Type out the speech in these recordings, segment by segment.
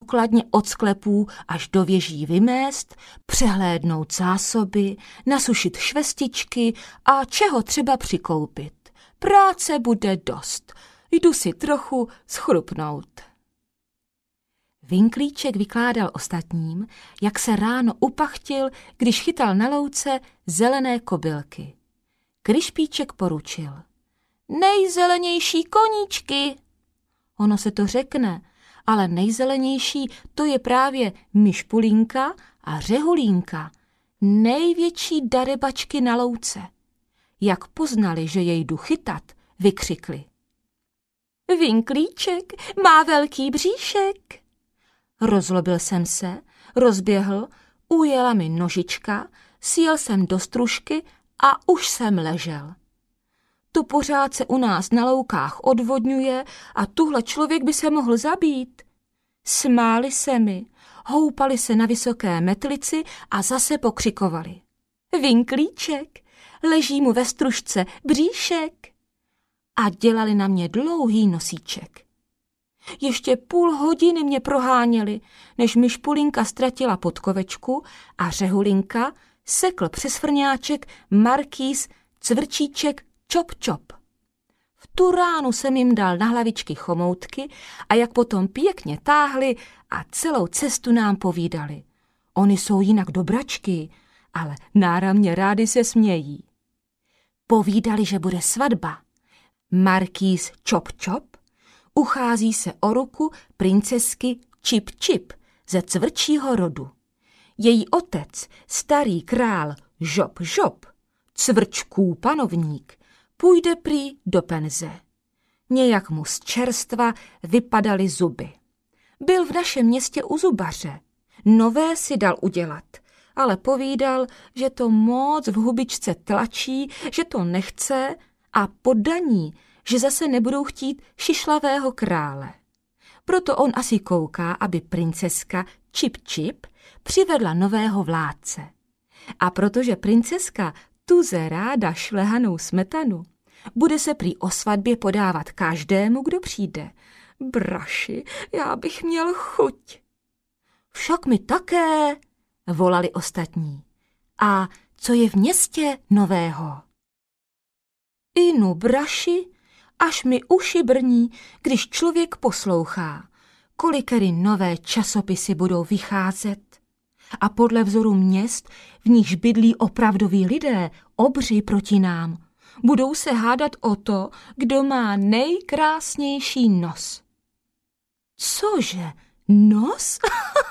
důkladně od sklepů až do věží vymést, přehlédnout zásoby, nasušit švestičky a čeho třeba přikoupit. Práce bude dost. Jdu si trochu schrupnout. Vinklíček vykládal ostatním, jak se ráno upachtil, když chytal na louce zelené kobylky. Kryšpíček poručil. Nejzelenější koníčky. Ono se to řekne, ale nejzelenější to je právě Myšpulínka a Řehulínka, největší darebačky na louce. Jak poznali, že jej jdu chytat, vykřikli. Vinklíček má velký bříšek. Rozlobil jsem se, rozběhl, ujela mi nožička, sjel jsem do stružky a už jsem ležel. Tu pořád se u nás na loukách odvodňuje a tuhle člověk by se mohl zabít. Smáli se mi, houpali se na vysoké metlici a zase pokřikovali. Vinklíček, leží mu ve stružce bříšek. A dělali na mě dlouhý nosíček. Ještě půl hodiny mě proháněli, než Myšpulínka ztratila podkovečku a Řehulinka sekl přes frňáček Markýz Cvrčíček Čop Čop. V tu ránu jsem jim dal na hlavičky chomoutky a jak potom pěkně táhli a celou cestu nám povídali. Oni jsou jinak dobračky, ale náramně rádi se smějí. Povídali, že bude svatba. Markýz Čop Čop uchází se o ruku princezky Čip Čip ze cvrčího rodu. Její otec, starý král Žop Žop, cvrčků panovník, půjde prý do penze. Nějak mu z čerstva vypadaly zuby. Byl v našem městě u zubaře. Nové si dal udělat, ale povídal, že to moc v hubičce tlačí, že to nechce a poddaní, že zase nebudou chtít šišlavého krále. Proto on asi kouká, aby princezka Čip Čip přivedla nového vládce. A protože princezka tuze ráda šlehanou smetanu, bude se prý o svatbě podávat každému, kdo přijde. Braši, já bych měl chuť. Však my také, volali ostatní. A co je v městě nového? Inu, braši, až mi uši brní, když člověk poslouchá, kolikery nové časopisy budou vycházet. A podle vzoru měst, v nichž bydlí opravdoví lidé, obři proti nám, budou se hádat o to, kdo má nejkrásnější nos. Cože, nos?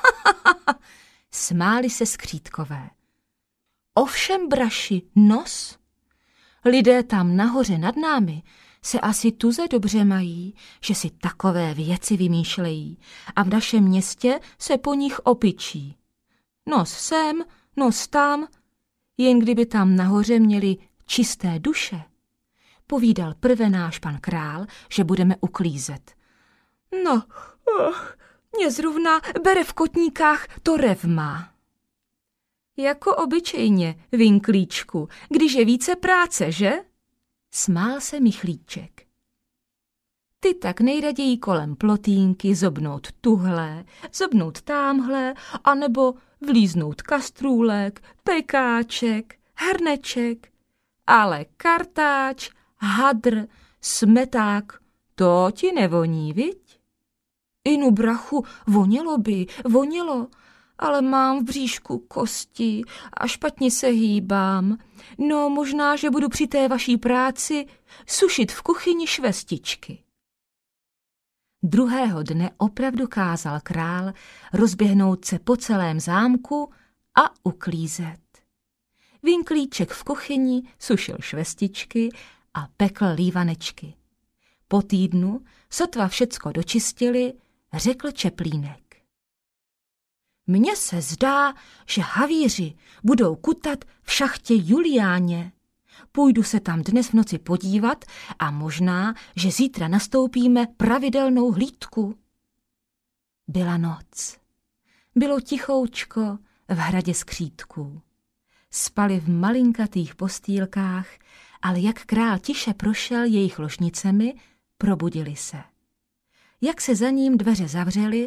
Smáli se skřítkové. Ovšem, braši, nos? Lidé tam nahoře nad námi se asi tuze dobře mají, že si takové věci vymýšlejí a v našem městě se po nich opičí. Nos sem, nos tam, jen kdyby tam nahoře měli čisté duše. Povídal prve náš pan král, že budeme uklízet. No, mě zrovna bere v kotníkách to revma. Jako obyčejně, Vinklíčku, když je více práce, že? Smál se Michlíček. Ty tak nejraději kolem plotínky zobnout tuhle, zobnout támhle, anebo vlíznout kastrůlek, pekáček, hrneček, ale kartáč, hadr, smeták, to ti nevoní, viď? Inu, brachu, vonělo, ale mám v bříšku kosti a špatně se hýbám. No, možná, že budu při té vaší práci sušit v kuchyni švestičky. Druhého dne opravdu kázal král rozběhnout se po celém zámku a uklízet. Vinklíček v kuchyni sušil švestičky a pekl lívanečky. Po týdnu, sotva všecko dočistili, řekl Čeplínek. Mně se zdá, že havíři budou kutat v šachtě Juliáně. Půjdu se tam dnes v noci podívat a možná, že zítra nastoupíme pravidelnou hlídku. Byla noc. Bylo tichoučko v hradě skřítků. Spali v malinkatých postýlkách, ale jak král tiše prošel jejich ložnicemi, probudili se. Jak se za ním dveře zavřely,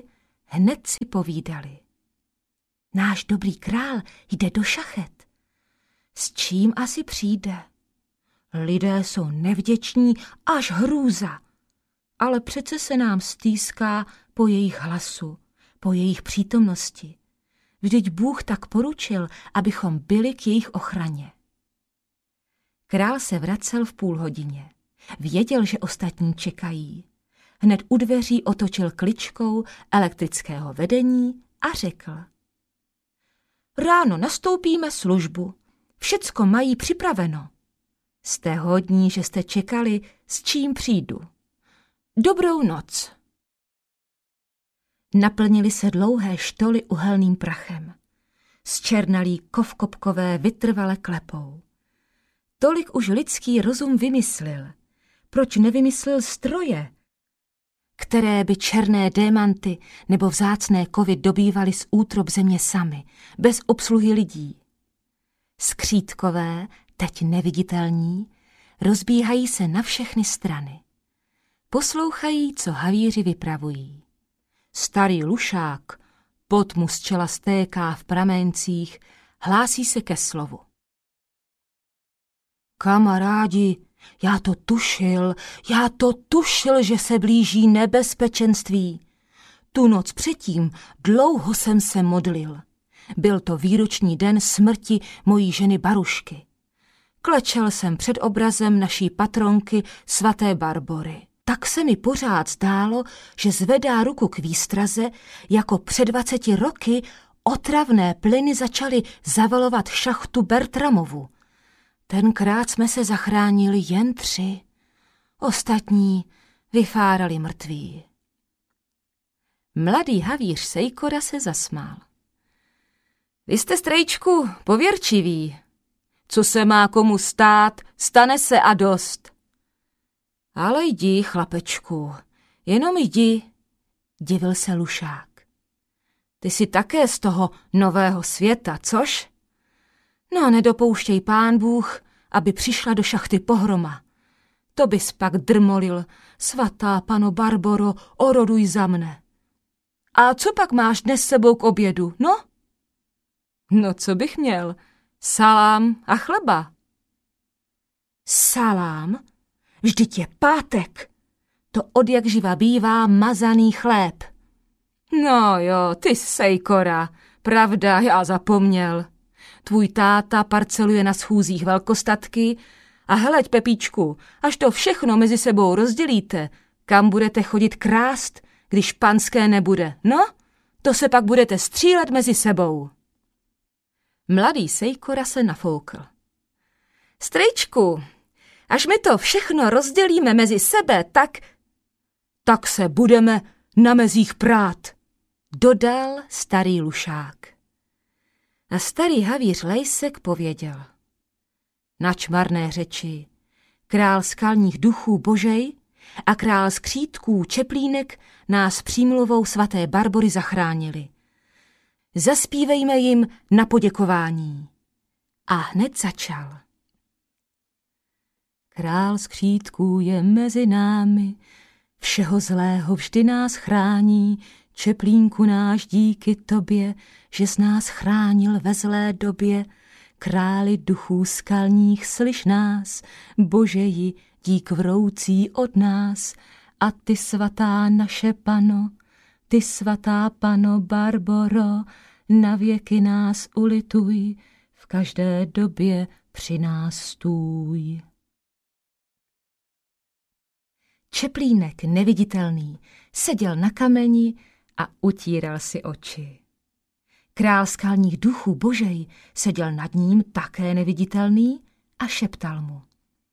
hned si povídali. Náš dobrý král jde do šachet. S čím asi přijde? Lidé jsou nevděční až hrůza, ale přece se nám stýská po jejich hlasu, po jejich přítomnosti. Vždyť Bůh tak poručil, abychom byli k jejich ochraně. Král se vracel v 0,5 hodiny. Věděl, že ostatní čekají. Hned u dveří otočil kličkou elektrického vedení a řekl. Ráno nastoupíme službu. Všecko mají připraveno. Jste hodní, že jste čekali, s čím přijdu. Dobrou noc. Naplnili se dlouhé štoly uhelným prachem. Zčernalí kovkopkové vytrvale klepou. Tolik už lidský rozum vymyslil. Proč nevymyslel stroje, které by černé démanty nebo vzácné kovy dobývaly z útrob země sami, bez obsluhy lidí? Skřítkové, teď neviditelní, rozbíhají se na všechny strany. Poslouchají, co havíři vypravují. Starý lušák, pot mu z čela stéká v pramencích, hlásí se ke slovu. Kamarádi, já to tušil, že se blíží nebezpečenství. Tu noc předtím dlouho jsem se modlil. Byl to výroční den smrti mojí ženy Barušky. Klečel jsem před obrazem naší patronky svaté Barbory. Tak se mi pořád zdálo, že zvedá ruku k výstraze, jako před 20 roky otravné plyny začaly zavalovat šachtu Bertramovu. Tenkrát jsme se zachránili jen 3. Ostatní vyfárali mrtví. Mladý havíř Sejkora se zasmál. Vy jste, strejčku, pověrčivý. Co se má komu stát, stane se a dost. Ale jdi, chlapečku, jenom jdi, divil se lušák. Ty jsi také z toho nového světa, což? No, nedopouštěj pán Bůh, aby přišla do šachty pohroma. To bys pak drmolil, svatá pano Barboro, oroduj za mne. A co pak máš dnes s sebou k obědu, no? No, co bych měl? Salám a chleba. Salám? Vždyť je pátek. To odjakživa bývá mazaný chléb. No jo, ty Sejkora, pravda, já zapomněl. Tvůj táta parceluje na schůzích velkostatky a heleď, Pepíčku, až to všechno mezi sebou rozdělíte, kam budete chodit krást, když panské nebude, no? To se pak budete střílet mezi sebou. Mladý Sejkora se nafoukl. Strejčku, až my to všechno rozdělíme mezi sebe, tak se budeme na mezích prát, dodal starý lušák. A starý havíř Lejsek pověděl. Nač marné řeči, král skalních duchů Božej a král skřítků Čeplínek nás přímluvou svaté Barbory zachránili. Zaspívejme jim na poděkování. A hned začal. Král skřítků je mezi námi, všeho zlého vždy nás chrání, Čeplínku náš díky tobě, že jsi nás chránil ve zlé době. Králi duchů skalních, slyš nás, Božeji, dík vroucí od nás. A ty svatá naše pano, ty svatá pano Barboro, na věky nás ulituj, v každé době při nás stůj. Čeplínek neviditelný seděl na kameni a utíral si oči. Král skalních duchů Božej seděl nad ním také neviditelný a šeptal mu.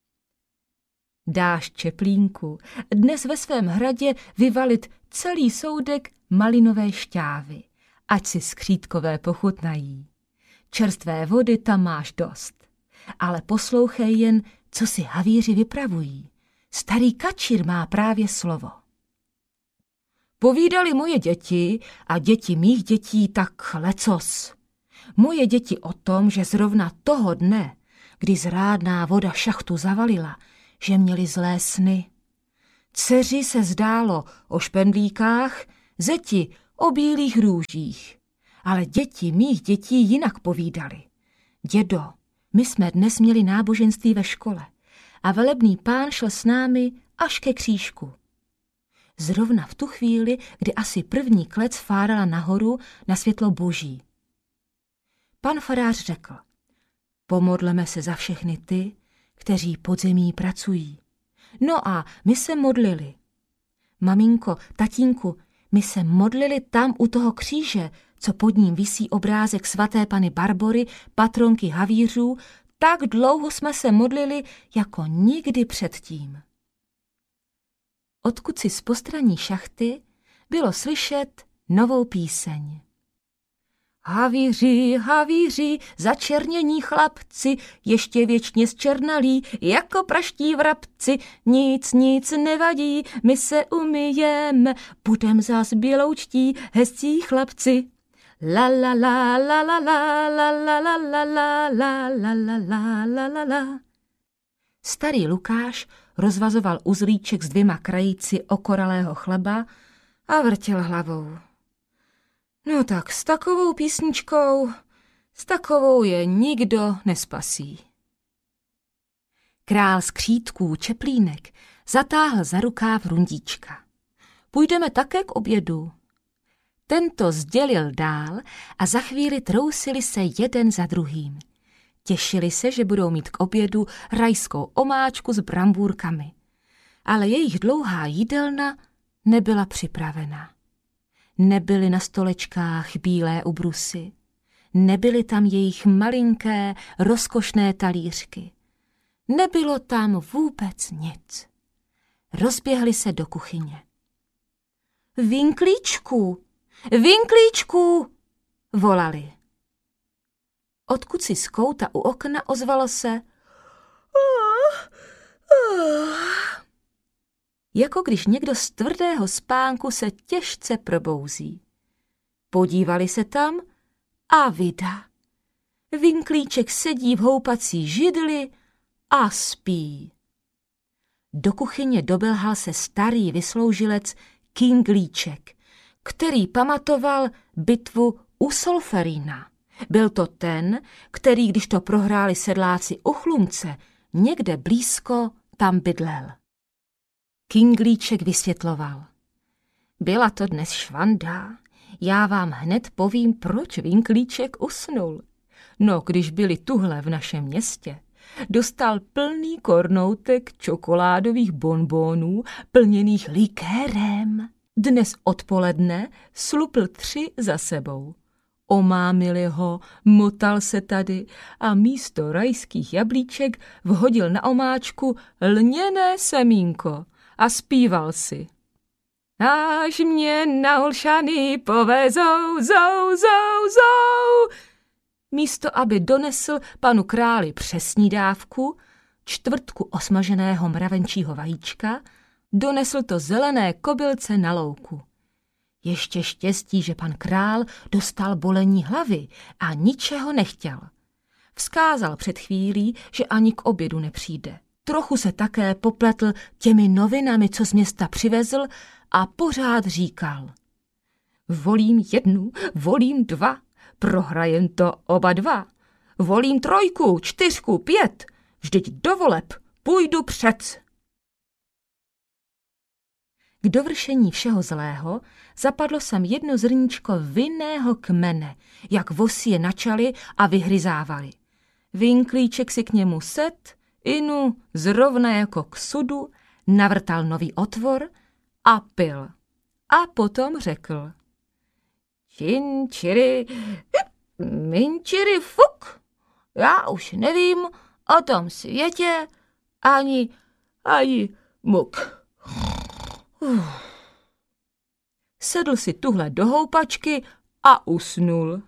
Dáš, Čeplínku, dnes ve svém hradě vyvalit celý soudek malinové šťávy, ať si skřítkové pochutnají. Čerstvé vody tam máš dost, ale poslouchej jen, co si havíři vypravují. Starý kačír má právě slovo. Povídali moje děti a děti mých dětí tak lecos. Moje děti o tom, že zrovna toho dne, kdy zrádná voda šachtu zavalila, že měli zlé sny. Dceři se zdálo o špendlíkách, zeti o bílých růžích. Ale děti mých dětí jinak povídali. Dědo, my jsme dnes měli náboženství ve škole a velebný pán šel s námi až ke křížku. Zrovna v tu chvíli, kdy asi první klec fárala nahoru na světlo boží. Pan farář řekl, pomodleme se za všechny ty, kteří pod zemí pracují. No a my se modlili. Maminko, tatínku, my se modlili tam u toho kříže, co pod ním visí obrázek svaté Panny Barbory, patronky havířů, tak dlouho jsme se modlili jako nikdy předtím. Odkud si z postraní šachty bylo slyšet novou píseň. Havíři, havíři, začernění chlapci, ještě věčně zčernalí, jako praští vrabci, nic nevadí, my se umyjeme, budem zas běloučtí, hezcí chlapci. La la la la la la la la la la la la la la la la la. Starý Lukáš rozvazoval uzlíček s 2 krajíci okoralého chleba a vrtěl hlavou. No tak s takovou písničkou, s takovou je nikdo nespasí. Král skřítků Čeplínek zatáhl za rukáv Rundíčka. Půjdeme také k obědu. Tento sdělil dál a za chvíli trousili se jeden za druhým. Těšili se, že budou mít k obědu rajskou omáčku s brambůrkami. Ale jejich dlouhá jídelna nebyla připravena. Nebyly na stolečkách bílé ubrusy. Nebyly tam jejich malinké, rozkošné talířky. Nebylo tam vůbec nic. Rozběhli se do kuchyně. Vinklíčku, Vinklíčku, volali. Odkud si z kouta u okna ozvalo se jako když někdo z tvrdého spánku se těžce probouzí. Podívali se tam a vida. Vinklíček sedí v houpací židli a spí. Do kuchyně dobelhal se starý vysloužilec Kinglíček, který pamatoval bitvu u Solferína. Byl to ten, který, když to prohráli sedláci u Chlumce, někde blízko tam bydlel. Kinglíček vysvětloval. Byla to dnes švanda, já vám hned povím, proč Vinklíček usnul. No, když byli tuhle v našem městě, dostal plný kornoutek čokoládových bonbónů plněných likérem. Dnes odpoledne slupl 3 za sebou. Omámili ho, motal se tady a místo rajských jablíček vhodil na omáčku lněné semínko a zpíval si. Až mě na Olšany povezou, zou. Místo, aby donesl panu králi přes snídávku, 1/4 osmaženého mravenčího vajíčka, donesl to zelené kobylce na louku. Ještě štěstí, že pan král dostal bolení hlavy a ničeho nechtěl. Vzkázal před chvílí, že ani k obědu nepřijde. Trochu se také popletl těmi novinami, co z města přivezl, a pořád říkal. Volím 1, volím 2, prohrajem to oba 2. Volím 3, 4, 5, vždyť do voleb půjdu přec. K dovršení všeho zlého zapadlo sem jedno zrníčko vinného kmene, jak vosy je načali a vyhryzávali. Vinklíček si k němu inu zrovna jako k sudu, navrtal nový otvor a pil. A potom řekl. Činčiri, minčiri fuk, já už nevím o tom světě ani muk. Sedl si tuhle do houpačky a usnul.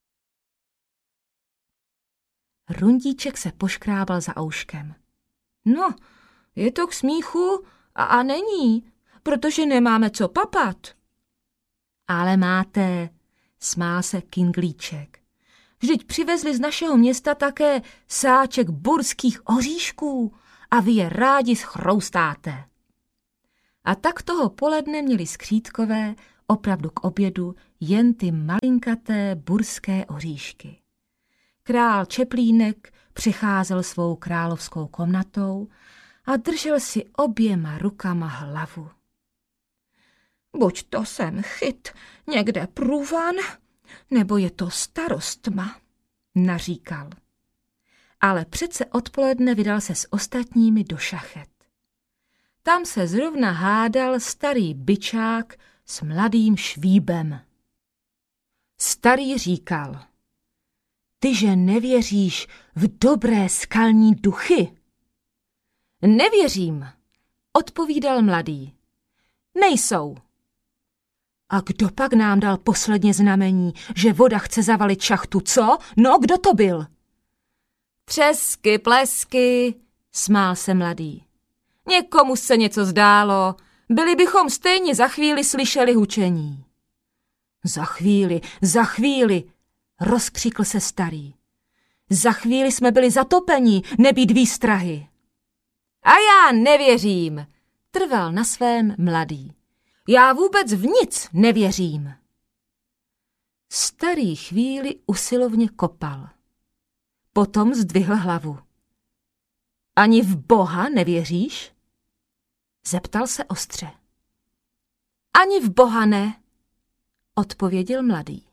Rundíček se poškrábal za ouškem. No, je to k smíchu a není, protože nemáme co papat. Ale máte, smál se Kinglíček. Vždyť přivezli z našeho města také sáček burských oříšků a vy je rádi schroustáte. A tak toho poledne měli skřítkové opravdu k obědu jen ty malinkaté burské oříšky. Král Čeplínek přecházel svou královskou komnatou a držel si oběma rukama hlavu. Buď to jsem chyt někde průvan, nebo je to starost tma, naříkal. Ale přece odpoledne vydal se s ostatními do šachet. Tam se zrovna hádal starý bičák s mladým švíbem. Starý říkal: Tyže nevěříš v dobré skalní duchy? Nevěřím, odpovídal mladý. Nejsou. A kdo pak nám dal posledně znamení, že voda chce zavalit šachtu, co? No, kdo to byl? Třesky, plesky, smál se mladý. Někomu se něco zdálo, byli bychom stejně za chvíli slyšeli hučení. Za chvíli, rozkřikl se starý. Za chvíli jsme byli zatopeni, nebýt výstrahy. A já nevěřím, trval na svém mladý. Já vůbec v nic nevěřím. Starý chvíli usilovně kopal. Potom zdvihl hlavu. Ani v Boha nevěříš? Zeptal se ostře. Ani v Boha ne, odpověděl mladý.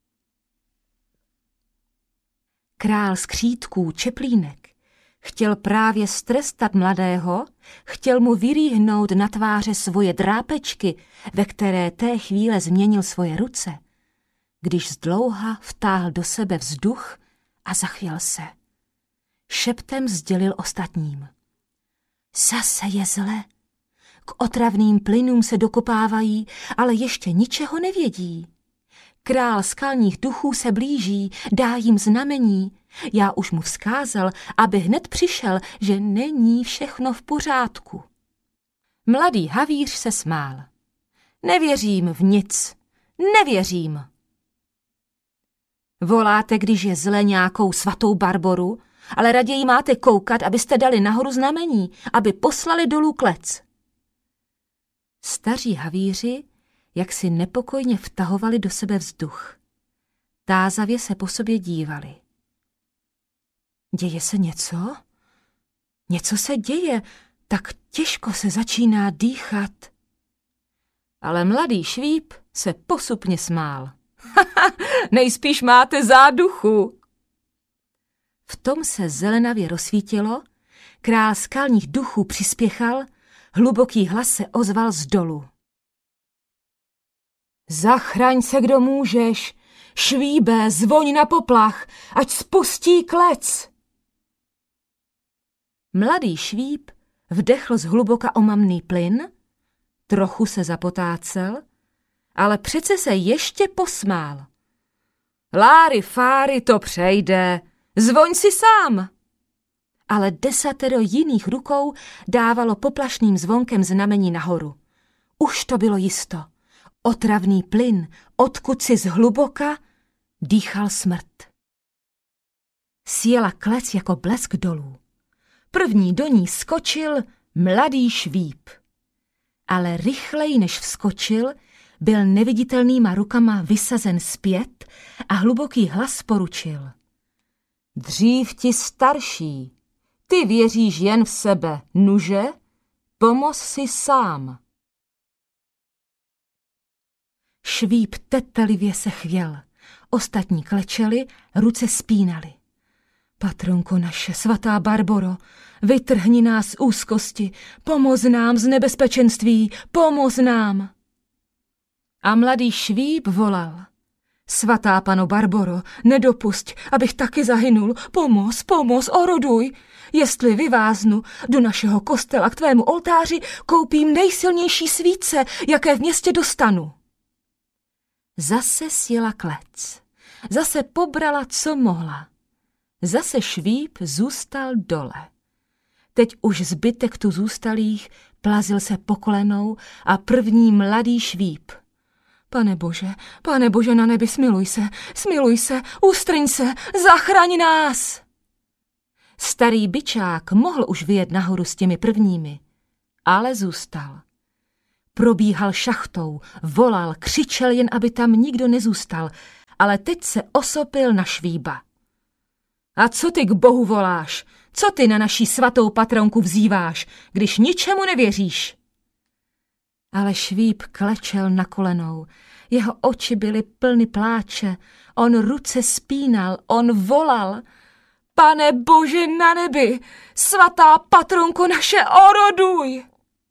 Král skřítků Čeplínek chtěl právě strestat mladého, chtěl mu vyrýhnout na tváře svoje drápečky, ve které té chvíle změnil svoje ruce, když zdlouha vtáhl do sebe vzduch a zachvěl se. Šeptem sdělil ostatním. Zase je zle. K otravným plynům se dokopávají, ale ještě ničeho nevědí. Král skalních duchů se blíží, dá jim znamení. Já už mu vzkázal, aby hned přišel, že není všechno v pořádku. Mladý havíř se smál. Nevěřím v nic, nevěřím. Voláte, když je zle, nějakou svatou Barboru, ale raději máte koukat, abyste dali nahoru znamení, aby poslali dolů klec. Staří havíři jak si nepokojně vtahovali do sebe vzduch. Tázavě se po sobě dívali. Děje se něco? Něco se děje, tak těžko se začíná dýchat. Ale mladý švíp se posupně smál. Nejspíš máte záduchu. V tom se zelenavě rozsvítilo, král skalních duchů přispěchal, hluboký hlas se ozval z dolu. Zachraň se, kdo můžeš, švíbe, zvoň na poplach, ať spustí klec. Mladý švíp vdechl zhluboka omamný plyn, trochu se zapotácel, ale přece se ještě posmál. Láry fáry, to přejde, zvoň si sám. Ale 10 jiných rukou dávalo poplašným zvonkem znamení nahoru. Už to bylo jisto. Otravný plyn, odkud si zhluboka, dýchal smrt. Sjela klec jako blesk dolů. První do ní skočil mladý švíp. Ale rychleji než vskočil, byl neviditelnýma rukama vysazen zpět a hluboký hlas poručil. Dřív ti starší, ty věříš jen v sebe, nuže, pomoz si sám. Švíp tetelivě se chvěl, ostatní klečeli, ruce spínali. Patronko naše, svatá Barboro, vytrhni nás z úzkosti, pomoz nám z nebezpečenství, pomoz nám. A mladý švíp volal. Svatá pano Barboro, nedopusť, abych taky zahynul, pomoz, oroduj. Jestli vyváznu, do našeho kostela k tvému oltáři koupím nejsilnější svíce, jaké v městě dostanu. Zase sjela klec, zase pobrala, co mohla. Zase švíp zůstal dole. Teď už zbytek tu zůstalých plazil se po kolenou a první mladý švíp. Pane Bože na nebi, smiluj se, ustrň se, zachraň nás! Starý bičák mohl už vyjet nahoru s těmi prvními, ale zůstal. Probíhal šachtou, volal, křičel, jen aby tam nikdo nezůstal, ale teď se osopil na Švíba. A co ty k Bohu voláš? Co ty na naší svatou patronku vzýváš, když ničemu nevěříš? Ale Švíb klečel na kolenou, jeho oči byly plny pláče, on ruce spínal, on volal. Pane Bože na nebi, svatá patronko naše, oroduj!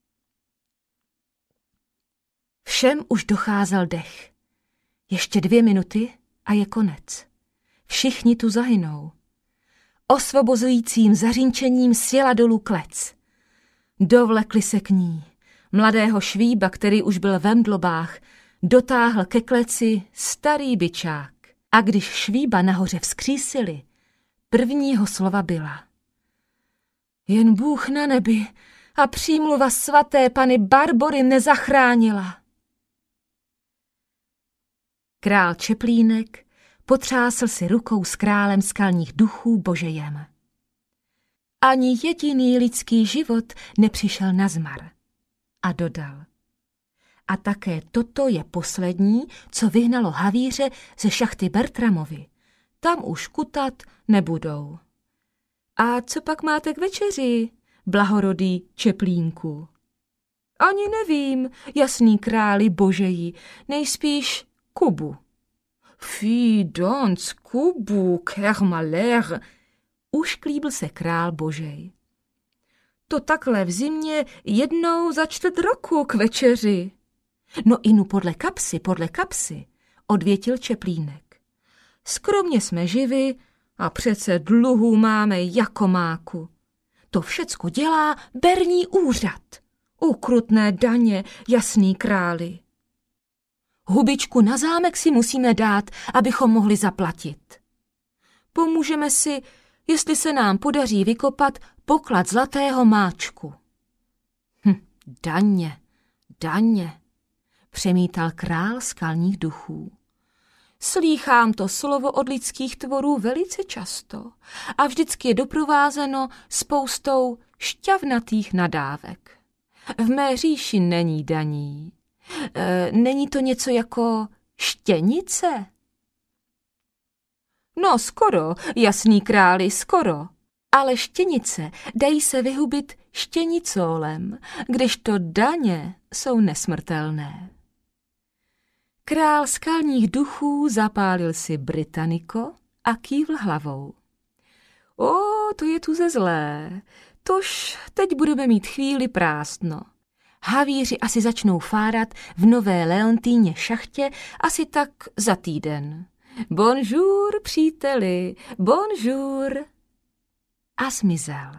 Všem už docházel dech. Ještě 2 minuty a je konec. Všichni tu zahynou. Osvobozujícím zařinčením sjela dolů klec. Dovlekli se k ní. Mladého Švíba, který už byl ve mdlobách, dotáhl ke kleci starý bičák. A když Švíba nahoře vzkřísili, prvního slova byla: Jen Bůh na nebi a přímluva svaté Panny Barbory nezachránila. Král Čeplínek potřásl si rukou s králem skalních duchů Božejem. Ani jediný lidský život nepřišel nazmar. A dodal: A také toto je poslední, co vyhnalo havíře ze šachty Bertramovi. Tam už kutat nebudou. A co pak máte k večeři, blahorodý Čeplínku? Ani nevím, jasný králi Božeji, nejspíš Kubu. Fí donc, Kubu, quel malheur, ušklíbil se král Božej. To takhle v zimě jednou za 4 roku k večeři. No inu podle kapsy, odvětil Čeplínek. Skromně jsme živi a přece dluhů máme jako máku. To všecko dělá berní úřad. Ukrutné daně, jasný králi. Hubičku na zámek si musíme dát, abychom mohli zaplatit. Pomůžeme si, jestli se nám podaří vykopat poklad zlatého máčku. Daně, přemítal král skalních duchů. Slýchám to slovo od lidských tvorů velice často a vždycky je doprovázeno spoustou šťavnatých nadávek. V mé říši není daní. Není to něco jako štěnice? No skoro, jasný králi, skoro. Ale štěnice dají se vyhubit štěnicólem, kdežto daně jsou nesmrtelné. Král skalních duchů zapálil si Britannico a kývl hlavou. O, to je tu ze zlé, tož teď budeme mít chvíli prázdno. Havíři asi začnou fárat v Nové Leontýně šachtě asi tak za týden. Bonjour, příteli, bonjour. A zmizel.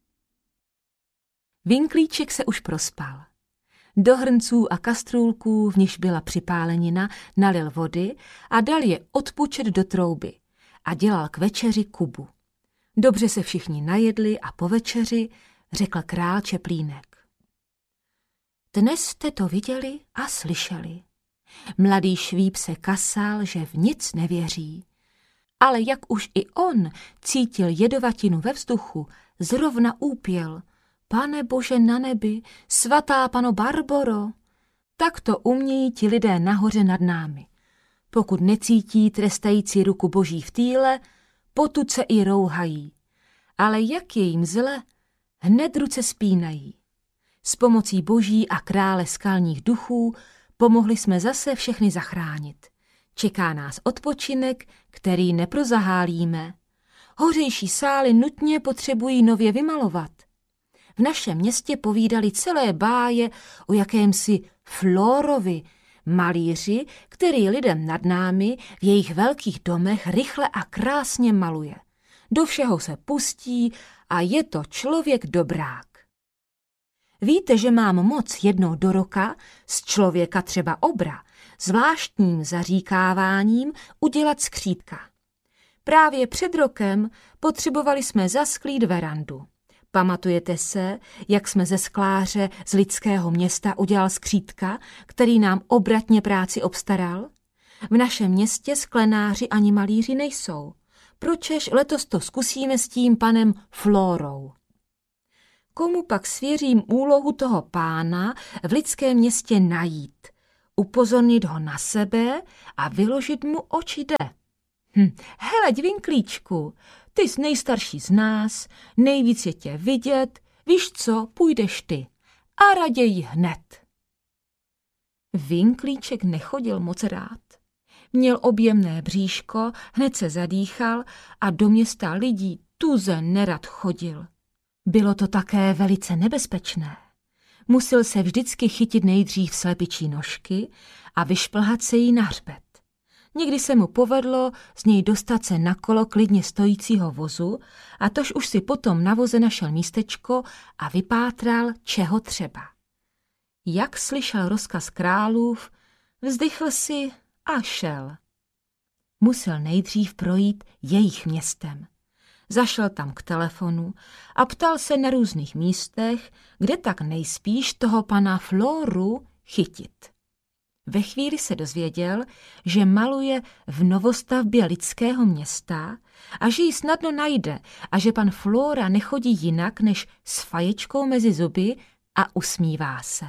Vinklíček se už prospal. Do hrnců a kastrůlků, v nichž byla připálenina, nalil vody a dal je odpučet do trouby a dělal k večeři Kubu. Dobře se všichni najedli a po večeři řekl král Čeplínek. Dnes jste to viděli a slyšeli. Mladý Švíb se kasal, že v nic nevěří. Ale jak už i on cítil jedovatinu ve vzduchu, zrovna úpěl: Pane Bože na nebi, svatá Panno Barboro, tak to umějí ti lidé nahoře nad námi. Pokud necítí trestající ruku Boží v týle, potud se i rouhají. Ale jak je jim zle, hned ruce spínají. S pomocí Boží a krále skalních duchů pomohli jsme zase všechny zachránit. Čeká nás odpočinek, který neprozahálíme. Hořejší sály nutně potřebují nově vymalovat. V našem městě povídali celé báje o jakémsi Flórovi, malíři, který lidem nad námi v jejich velkých domech rychle a krásně maluje. Do všeho se pustí a je to člověk dobrák. Víte, že mám moc jednou do roka z člověka třeba obra zvláštním zaříkáváním udělat skřítka. Právě před rokem potřebovali jsme zasklít verandu. Pamatujete se, jak jsme ze skláře z Lidského Města udělal skřítka, který nám obratně práci obstaral? V našem městě sklenáři ani malíři nejsou. Pročež letos to zkusíme s tím panem Flórou. Komu pak svěřím úlohu toho pána v lidském městě najít, upozornit ho na sebe a vyložit mu, oč jde? Heleď, Vinklíčku, ty jsi nejstarší z nás, nejvíc je tě vidět, víš co, půjdeš ty. A raději hned. Vinklíček nechodil moc rád. Měl objemné bříško, hned se zadýchal a do města lidí tuze nerad chodil. Bylo to také velice nebezpečné. Musel se vždycky chytit nejdřív slepičí nožky a vyšplhat se jí na hřbet. Někdy se mu povedlo z něj dostat se na kolo klidně stojícího vozu a tož už si potom na voze našel místečko a vypátral, čeho třeba. Jak slyšel rozkaz králův, vzdychl si a šel. Musel nejdřív projít jejich městem. Zašel tam k telefonu a ptal se na různých místech, kde tak nejspíš toho pana Floru chytit. Ve chvíli se dozvěděl, že maluje v novostavbě lidského města a že ji snadno najde a že pan Flora nechodí jinak než s faječkou mezi zuby a usmívá se.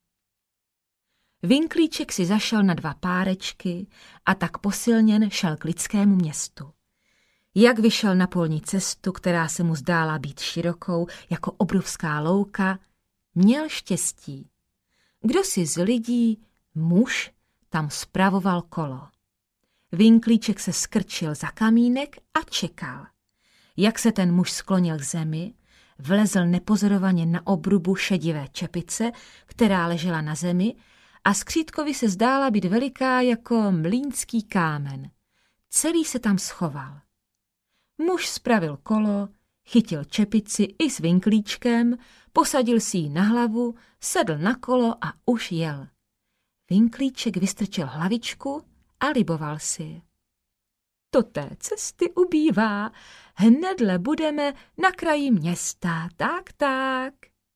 Vinklíček si zašel na 2 párečky a tak posilněn šel k lidskému městu. Jak vyšel na polní cestu, která se mu zdála být širokou jako obrovská louka, měl štěstí. Kdo si z lidí, muž, tam spravoval kolo. Vinklíček se skrčil za kamínek a čekal. Jak se ten muž sklonil k zemi, vlezl nepozorovaně na obrubu šedivé čepice, která ležela na zemi, a skřítkovi se zdála být veliká jako mlýnský kámen. Celý se tam schoval. Muž spravil kolo, chytil čepici i s Vinklíčkem, posadil si ji na hlavu, sedl na kolo a už jel. Vinklíček vystrčil hlavičku a liboval si. To té cesty ubývá, hnedle budeme na kraji města, tak.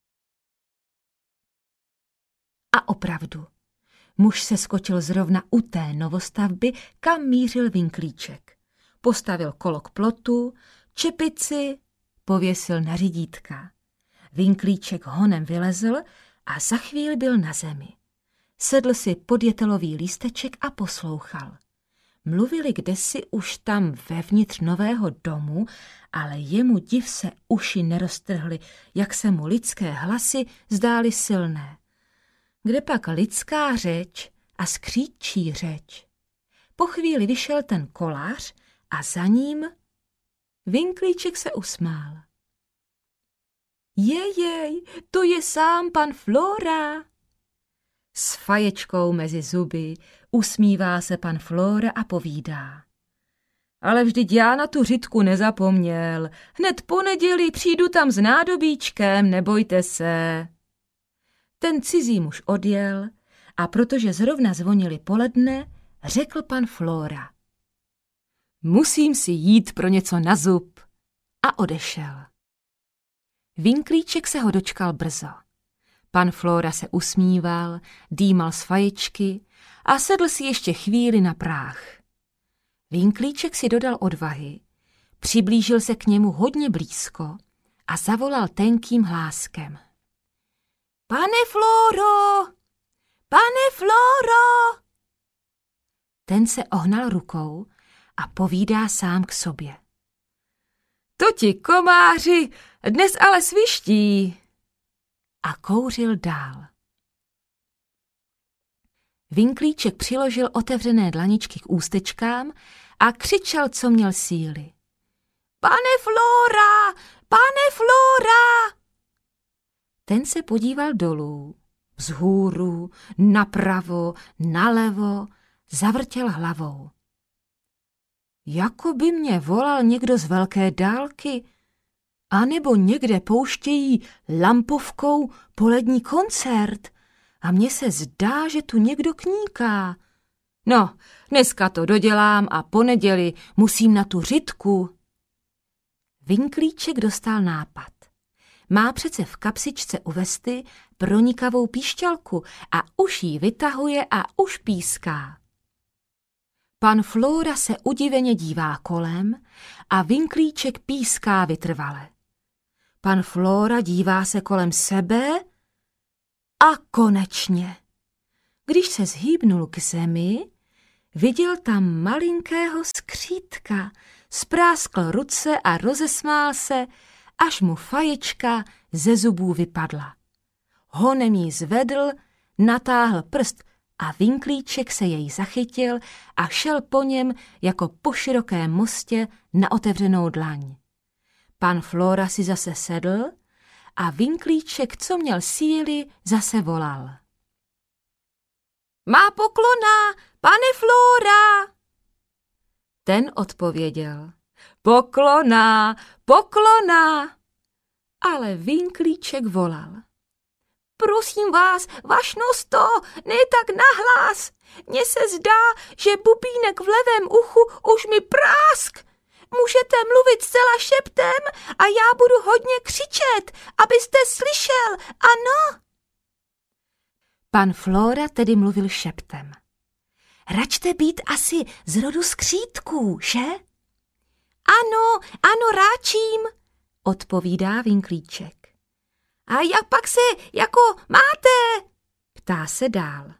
A opravdu, muž se skočil zrovna u té novostavby, kam mířil Vinklíček. Postavil kolo k plotu, čepici pověsil na řidítka. Vinklíček honem vylezl a za chvíli byl na zemi. Sedl si pod jetelový lísteček a poslouchal. Mluvili kdesi už tam vevnitř nového domu, ale jemu div se uši neroztrhly, jak se mu lidské hlasy zdály silné. Kdepak lidská řeč a skříčí řeč. Po chvíli vyšel ten kolář a za ním Vinklíček se usmál. Jejej, to je sám pan Flora. S faječkou mezi zuby usmívá se pan Flora a povídá. Ale vždyť já na tu řitku nezapomněl. Hned po neděli přijdu tam s nádobíčkem, nebojte se. Ten cizí muž odjel a protože zrovna zvonili poledne, řekl pan Flora. Musím si jít pro něco na zub. A odešel. Vinklíček se ho dočkal brzo. Pan Flora se usmíval, dýmal z faječky a sedl si ještě chvíli na práh. Vinklíček si dodal odvahy, přiblížil se k němu hodně blízko a zavolal tenkým hláskem. Pane Floro! Pane Floro! Ten se ohnal rukou a povídá sám k sobě. To ti, komáři, dnes ale sviští. A kouřil dál. Vinklíček přiložil otevřené dlaničky k ústečkám a křičel, co měl síly. Pane Flora! Pane Flora! Ten se podíval dolů, vzhůru, napravo, nalevo, zavrtěl hlavou. Jako by mě volal někdo z velké dálky, anebo někde pouštějí lampovkou polední koncert a mně se zdá, že tu někdo kníká. No, dneska to dodělám a po neděli musím na tu řitku. Vinklíček dostal nápad. Má přece v kapsičce u vesty pronikavou píšťalku a už ji vytahuje a už píská. Pan Flora se udiveně dívá kolem a Vinklíček píská vytrvale. Pan Flóra dívá se kolem sebe a konečně, když se zhýbnul k zemi, viděl tam malinkého skřítka, spráskl ruce a rozesmál se, až mu faječka ze zubů vypadla. Honem jí zvedl, natáhl prst a Vinklíček se jej zachytil a šel po něm jako po širokém mostě na otevřenou dlaň. Pan Flóra si zase sedl a Vinklíček, co měl síly, zase volal. Má poklona, pane Flóra! Ten odpověděl. Poklona, poklona! Ale Vinklíček volal. Prosím vás, vašnosto, ne tak nahlas. Mně se zdá, že bubínek v levém uchu už mi prásk. Můžete mluvit zcela šeptem a já budu hodně křičet, abyste slyšel, ano? Pan Flóra tedy mluvil šeptem. Račte být asi z rodu skřítků, že? Ano, ano, ráčím, odpovídá Vinklíček. A jak pak se jako máte? Ptá se dál.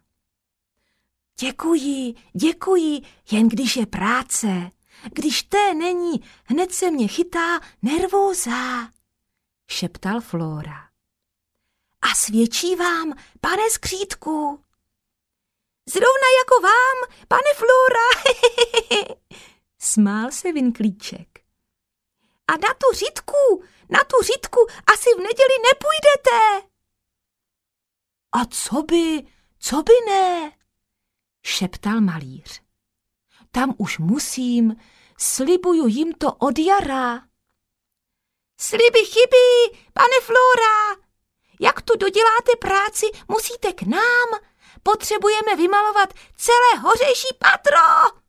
Děkuji, jen když je práce. Když té není, hned se mě chytá nervóza, šeptal Flóra. A svědčí vám, pane skřítku. Zrovna jako vám, pane Flóra, smál se Vinklíček. A na tu řitku asi v neděli nepůjdete. A co by ne, šeptal malíř. Tam už musím, slibuju jim to od jara. Sliby chybí, pane Flóra. Jak tu doděláte práci, musíte k nám. Potřebujeme vymalovat celé hořejší patro.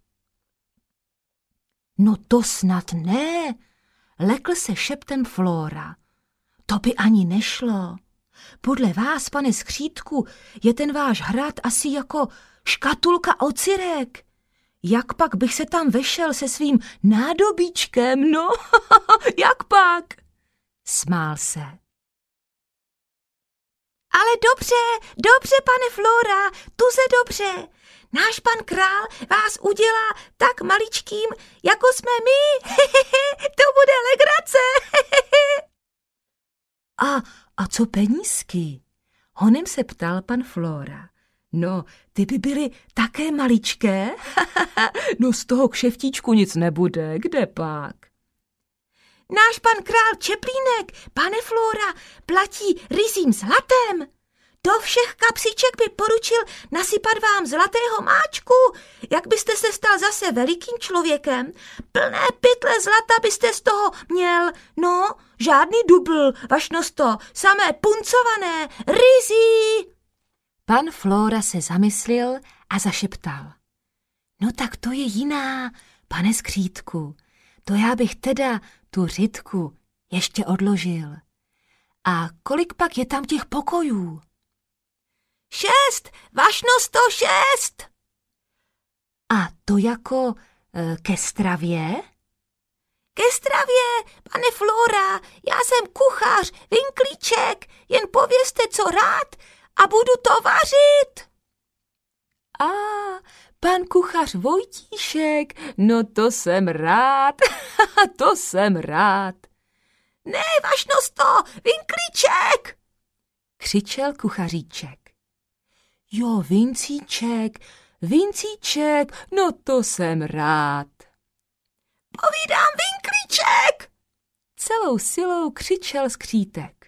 No to snad ne, lekl se šeptem Flóra. To by ani nešlo. Podle vás, pane skřítku, je ten váš hrad asi jako škatulka ocirek. Jak pak bych se tam vešel se svým nádobíčkem, no, jak pak? Smál se. Ale dobře, pane Flóra, tuze dobře. Náš pan král vás udělá tak maličkým, jako jsme my. To bude legrace. A co penízky? Honem se ptal pan Flóra. No, ty by byly také maličké? No z toho kšeftíčku nic nebude, kde pak? Náš pan král Čeplínek, pane Flóra, platí ryzím zlatem. Do všech kapsiček by poručil nasypat vám zlatého máčku, jak byste se stal zase velikým člověkem. Plné pytle zlata byste z toho měl, no, žádný dubl, vašnosto, samé puncované, ryzí. Pan Flóra se zamyslil a zašeptal. No tak to je jiná, pane skřítku, to já bych teda tu řitku ještě odložil. A kolik pak je tam těch pokojů? 6, vašnosto 6. A to jako ke stravě? Ke stravě, pane Flóra, já jsem kuchař, Vinklíček, jen povězte, co rád a budu to vařit. A pan kuchař Vojtíšek, no to jsem rád, to jsem rád. Ne, vašnosto, Vinklíček, křičel kuchaříček. Jo, Vincíček, no to jsem rád. Povídám Vinklíček, celou silou křičel skřítek.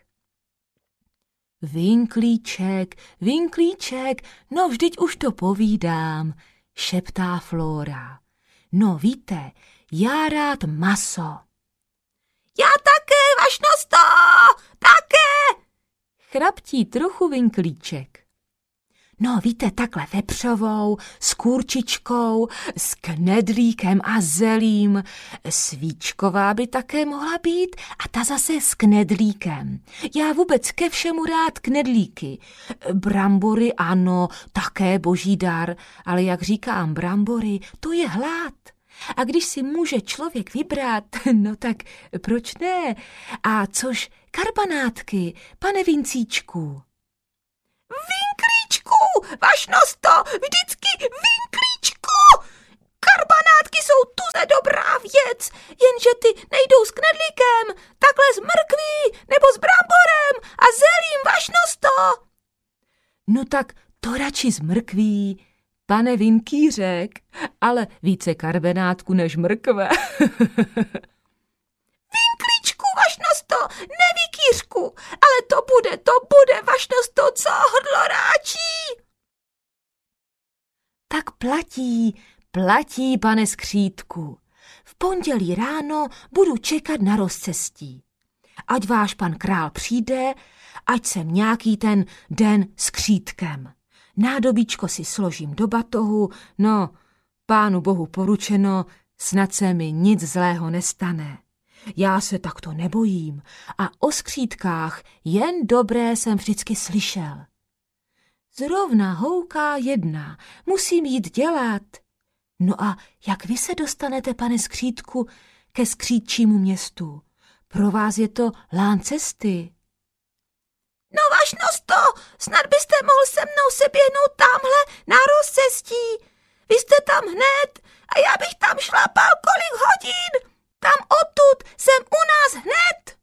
Vinklíček, no vždyť už to povídám, šeptá Flóra. No víte, já rád maso. Já také, vašnosto, také, chraptí trochu Vinklíček. No víte, takhle vepřovou, s kurčičkou, s knedlíkem a zelím. Svíčková by také mohla být a ta zase s knedlíkem. Já vůbec ke všemu rád knedlíky. Brambory ano, také boží dar, ale jak říkám brambory, to je hlad. A když si může člověk vybrat, no tak proč ne? A což karbanátky, pane Vincíčku? Vinklíčku, vašnosto, vždycky Vinklíčku! Karbanátky jsou tuze dobrá věc, jenže ty nejdou s knedlíkem, takhle s mrkví nebo s bramborem a zelím, vašnosto. No tak to radši z mrkví, pane Vinkýřek, ale více karbenátku než mrkve. Vinklíčku, vašnosto, nevykýřku, ale to bude, vašnosto, co hrdlo ráčí. Tak platí, pane Skřítku. V pondělí ráno budu čekat na rozcestí. Ať váš pan král přijde, ať jsem nějaký ten den s křítkem. Nádobíčko si složím do batohu, no, pánu bohu poručeno, snad se mi nic zlého nestane. Já se takto nebojím a o skřítkách jen dobré jsem vždycky slyšel. Zrovna houká jedna, musím jít dělat. No a jak vy se dostanete, pane Skřítku, ke skřítčímu městu? Pro vás je to lán cesty. No vašnosto, snad byste mohl se mnou se běhnout tamhle na rozcestí. Vy jste tam hned a já bych tam šlapal kolik hodin. Tam odtud jsem u nás hned.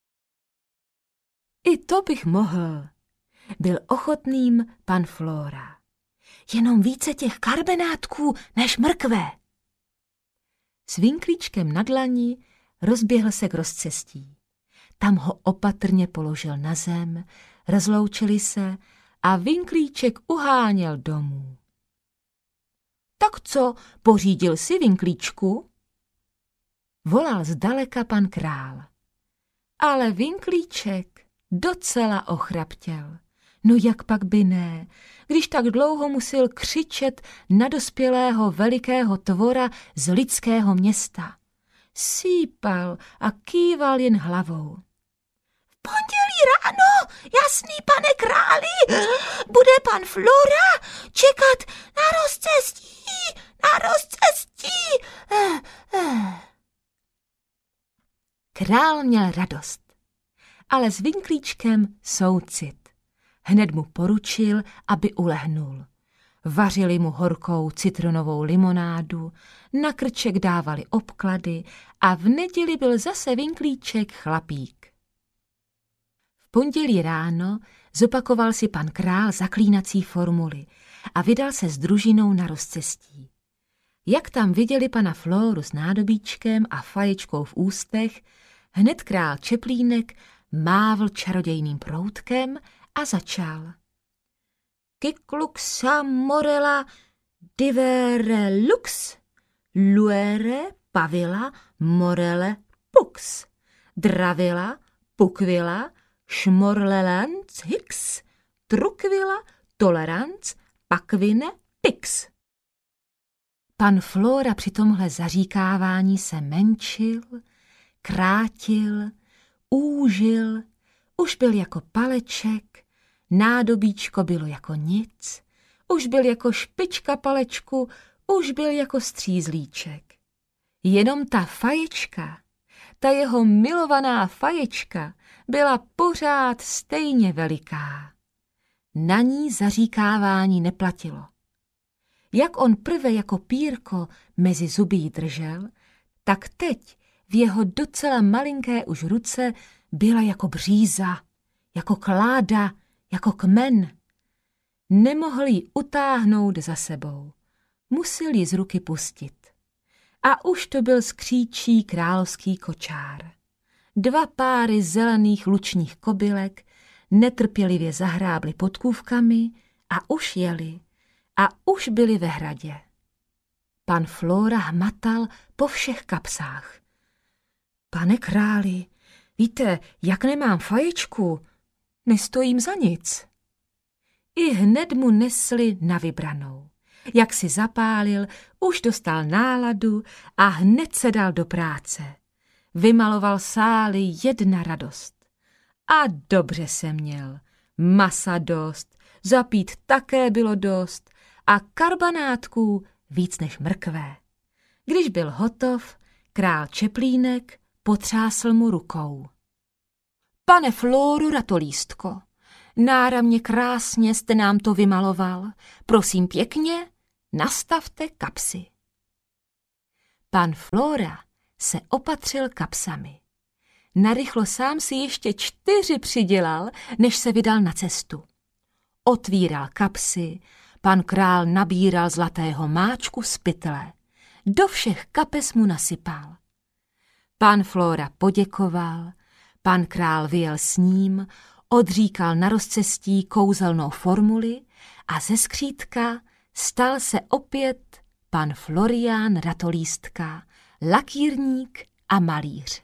I to bych mohl. Byl ochotným pan Flóra. Jenom více těch karbenátků než mrkve. S vinklíčkem na dlani rozběhl se k rozcestí. Tam ho opatrně položil na zem, rozloučili se a vinklíček uháněl domů. Tak co, pořídil si, vinklíčku? Volal zdaleka pan král. Ale vinklíček docela ochraptěl. No jak pak by ne, když tak dlouho musel křičet na dospělého velikého tvora z lidského města. Sípal a kýval jen hlavou. V pondělí ráno, jasný pane králi, bude pan Flóra čekat na rozcestí, na rozcestí. Král měl radost, ale s vinklíčkem soucit. Hned mu poručil, aby ulehnul. Vařili mu horkou citronovou limonádu, na krček dávali obklady a v neděli byl zase vinklíček chlapík. V pondělí ráno zopakoval si pan král zaklínací formuly a vydal se s družinou na rozcestí. Jak tam viděli pana Flóru s nádobíčkem a faječkou v ústech, hned král Čeplínek mávl čarodějným proutkem a začal. Kikluxa morela divere lux, luere pavila morele pux, dravila pukvila šmorlelanc hix, trukvila toleranc pakvine pix. Pan Flóra při tomhle zaříkávání se menšil, krátil, úžil, už byl jako paleček, nádobíčko bylo jako nic, už byl jako špička palečku, už byl jako střízlíček. Jenom ta faječka, ta jeho milovaná faječka, byla pořád stejně veliká. Na ní zaříkávání neplatilo. Jak on prve jako pírko mezi zuby jí držel, tak teď v jeho docela malinké už ruce byla jako bříza, jako kláda, jako kmen. Nemohl ji utáhnout za sebou. Musel ji z ruky pustit. A už to byl skříčí královský kočár. 2 páry zelených lučních kobylek netrpělivě zahrábly podkůvkami a už jeli. A už byli ve hradě. Pan Flóra hmatal po všech kapsách. Pane králi, víte, jak nemám faječku, nestojím za nic. I hned mu nesli na vybranou. Jak si zapálil, už dostal náladu a hned se dal do práce. Vymaloval sály jedna radost. A dobře se měl. Masa dost, zapít také bylo dost a karbanátků víc než mrkvé. Když byl hotov, král Čeplínek potřásl mu rukou. Pane Flóru Ratolístko, náramně krásně jste nám to vymaloval. Prosím pěkně, nastavte kapsy. Pan Flóra se opatřil kapsami. Narychlo sám si ještě 4 přidělal, než se vydal na cestu. Otvíral kapsy, pan král nabíral zlatého máčku z pytle. Do všech kapes mu nasypal. Pan Flóra poděkoval, pan král vyjel s ním, odříkal na rozcestí kouzelnou formuli a ze skřítka stal se opět pan Florián Ratolístka, lakírník a malíř.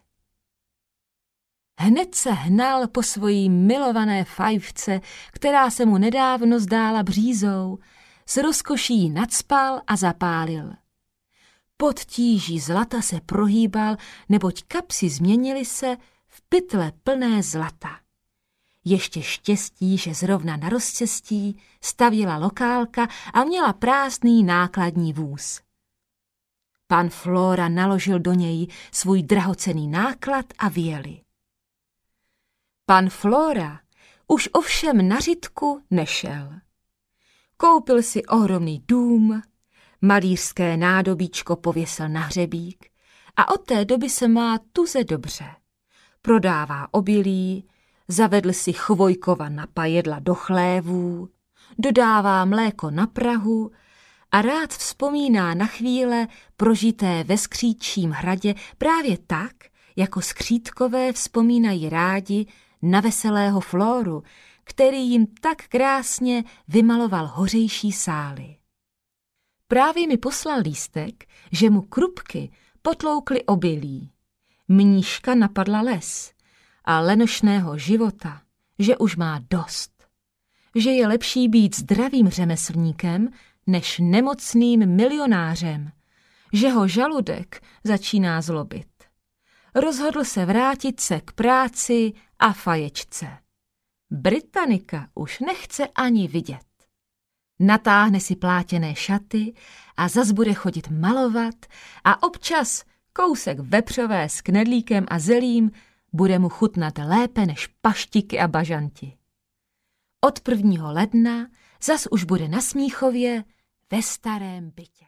Hned se hnal po svojí milované fajfce, která se mu nedávno zdála břízou, s rozkoší ji nacpal a zapálil. Pod tíží zlata se prohýbal, neboť kapsy změnily se v pytle plné zlata. Ještě štěstí, že zrovna na rozcestí stavěla lokálka a měla prázdný nákladní vůz. Pan Flóra naložil do něj svůj drahocenný náklad a vyjeli. Pan Flóra už ovšem na řitku nešel. Koupil si ohromný dům, malířské nádobíčko pověsil na hřebík a od té doby se má tuze dobře. Prodává obilí, zavedl si Chvojkova napajedla do chlévů, dodává mléko na Prahu a rád vzpomíná na chvíle prožité ve Skřídčím hradě právě tak, jako Skřídkové vzpomínají rádi na veselého Flóru, který jim tak krásně vymaloval hořejší sály. Právě mi poslal lístek, že mu krupky potloukly obilí. Mníška napadla les a lenošného života, že už má dost. Že je lepší být zdravým řemeslníkem, než nemocným milionářem. Že ho žaludek začíná zlobit. Rozhodl se vrátit se k práci a faječce. Britanika už nechce ani vidět. Natáhne si plátěné šaty a zas bude chodit malovat a občas kousek vepřové s knedlíkem a zelím bude mu chutnat lépe než paštiky a bažanti. Od 1. ledna zas už bude na Smíchově ve starém bytě.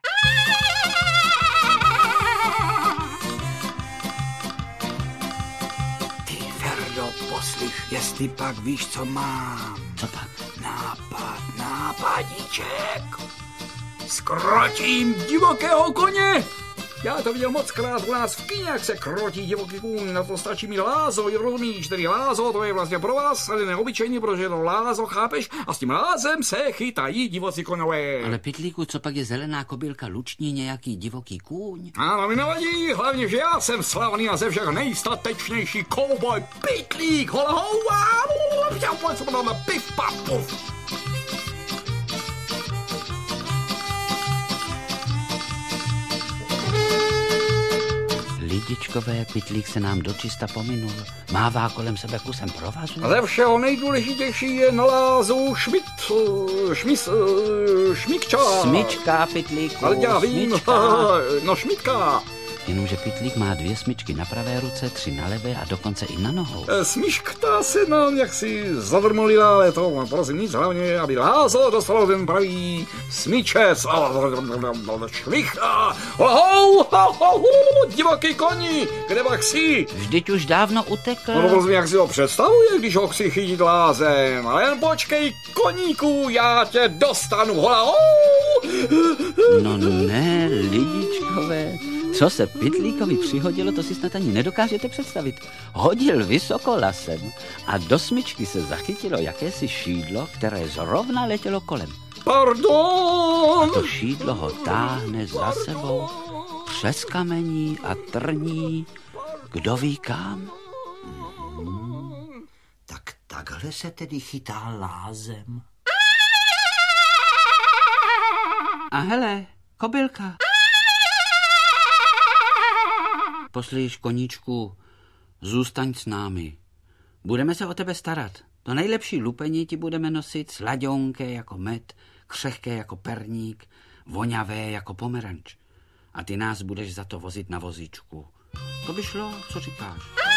Ty, Ferdo, poslyš, jestli pak víš, co mám. Co pak? Nápadíček. Skrotím divokého koně. Já to viděl mockrát u nás v kyně, jak se krotí divoký kůň, na to stačí mít lázo, rozumíš, tedy lázo, to je vlastně pro vás, ale neobyčejný, protože to lázo, chápeš, a s tím lázem se chytají divocí konové. Ale Pytlíku, co pak je zelená kobylka, luční nějaký divoký kůň? Ano, mi nevadí, hlavně, že já jsem slavný a ze všech nejstatečnější kouboj Pytlík, hola houá, pif paf puf. Lidičkové, Pytlík se nám dočista pominul. Mává kolem sebe kusem provazu. A ze všeho nejdůležitější je na lázu šmikča. Smyčka, Pytlíku, Ale já vím, smyčka. Šmitka. Jenomže Pytlík má 2 smyčky na pravé ruce, 3 na levé a dokonce i na nohou. Smyčka se nám jaksi zadrmolila, ale to prosím nic, hlavně, aby lázo dostalo ten pravý smyčec. Šmicha. Divoký koni, kde pak jsi? Vždyť už dávno utekl. No prosím, jak si ho představuje, když ho chci chytit lázem. Ale jen počkej, koníku, já tě dostanu, hola. No ne, lidičkové. Co se Pytlíkovi přihodilo, to si snad ani nedokážete představit. Hodil vysoko lasem a do smyčky se zachytilo jakési šídlo, které zrovna letělo kolem. Pardon! A to šídlo ho táhne za sebou přes kamení a trní, kdo ví kam. Tak takhle se tedy chytá lázem. A hele, kobylka. Poslíš, koníčku, zůstaň s námi. Budeme se o tebe starat. To nejlepší lupení ti budeme nosit, sladionké jako med, křehké jako perník, voňavé jako pomeranč. a ty nás budeš za to vozit na vozíčku. To by šlo, co říkáš?